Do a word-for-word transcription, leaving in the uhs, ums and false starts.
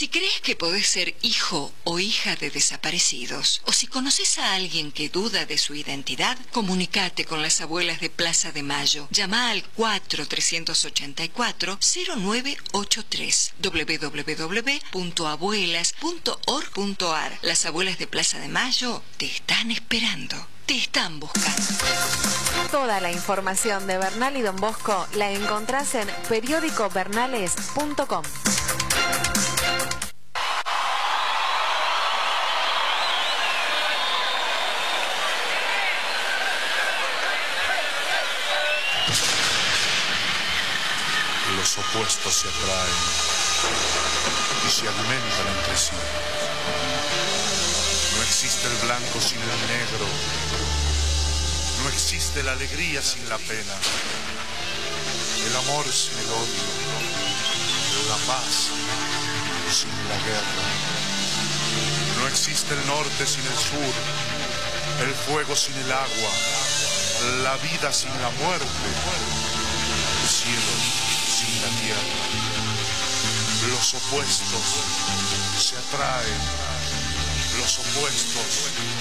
Si crees que podés ser hijo o hija de desaparecidos, o si conoces a alguien que duda de su identidad, comunicate con las abuelas de Plaza de Mayo. Llama al cuatro tres ocho cuatro cero nueve ocho tres doble u doble u doble u punto abuelas punto org punto ar. Las abuelas de Plaza de Mayo te están esperando. Te están buscando. Toda la información de Bernal y Don Bosco la encontrás en periódico bernales punto com. Los opuestos se atraen y se alimentan entre sí. No existe el blanco sin el negro. No existe la alegría sin la pena. El amor sin el odio. La paz sin la guerra. No existe el norte sin el sur. El fuego sin el agua. La vida sin la muerte. El cielo sin la tierra. Los opuestos se atraen. Los opuestos